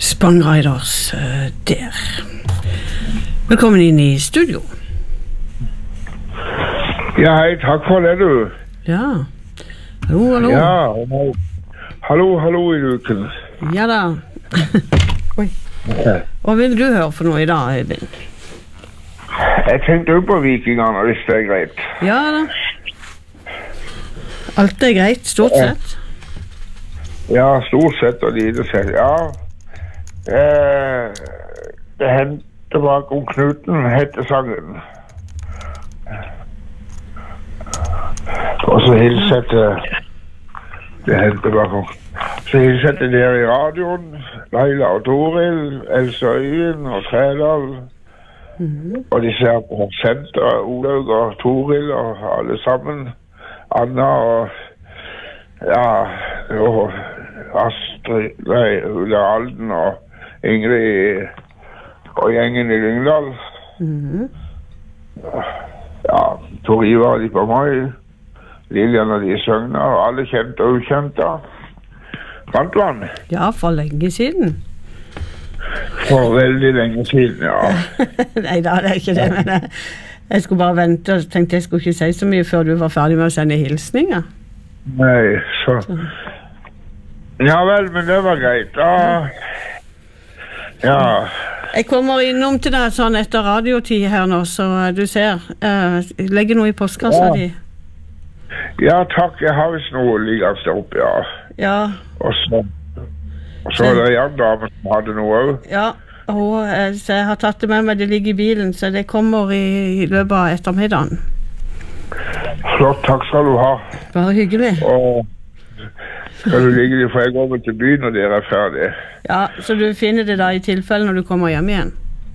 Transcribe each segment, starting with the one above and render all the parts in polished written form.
Spang Riders der. Velkommen inn i studio. Ja, hei, takk for det, du. Ja. Hallo. Ja, hallo i luken. Ja da. Oi. Hva vil du høre for noe i dag, Øyvind? Jeg tenkte jo på vikingene, hvis det er greit. Ja da. Alt er greit, stort sett. Ja, stort sett og lite sett, ja. Det hendte bak om Knuten, hette sangen. Og så hilsette det hendte bak om. Så hilsette dere i radioen, Laila og Toril, Else og Øyen og Tredal. Og de ser på senter, Olaug og Toril og alle sammen. Anna og Astrid, Ulla Alden og Ingrid og gjengen i Lyngdal. Ja, Tor Ivar de på meg, Lilian og de Søgna, og alle kjente og ukjente. Vant du han? Ja, for lenge siden. For veldig lenge siden, ja. Nei da, det er ikke det, men jeg skulle bare vente og tenkte jeg skulle ikke si så mye før du var ferdig med å sende hilsninger. Nei, så... Ja vel, men det var greit. Ja. Jeg kommer innom til deg sånn etter radiotid her nå, så du ser. Legger noe i postkassa di. Ja, takk. Jeg har vist noe liggende opp, ja. Ja. Og så var det en dame som hadde noe også. Ja, så jeg har tatt det med meg, det ligger i bilen, så det kommer i løpet av ettermiddagen. Flott, takk skal du ha. Bare hyggelig. Og skal du ligge det, for jeg går vel til byen når dere er ferdig. Ja, så du finner det da i tilfelle når du kommer hjem igjen?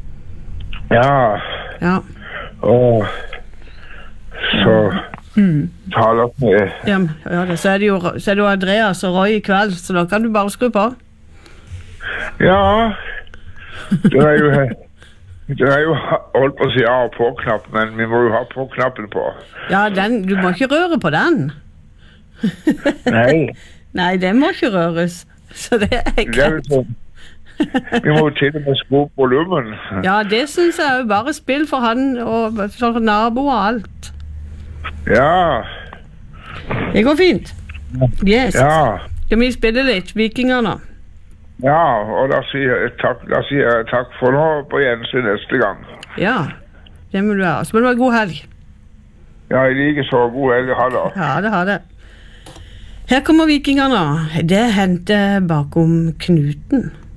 Ja. Og så taler med. Ja, så er det jo Andreas og Roy i kveld, så da kan du bare skru på. Ja, det er jo holdt på å si av- og på-knapp, men vi må jo ha på-knappen på. Ja, du må ikke røre på den. Nei. Nei, den må ikke røres, så det er greit. Vi må jo til og med skru opp volumen. Ja, det synes jeg jo, bare spill for han og for nabo og alt. Ja. Det går fint. Yes. Ja. Skal vi spille litt, vikingerne? Ja, og da sier jeg takk for nå på gjensyn neste gang. Ja, det må du ha. Så må du ha god helg. Ja, jeg liker så god helg. Ha det. Ha det. Her kommer vikingerne. Det hendte bakom Knuten.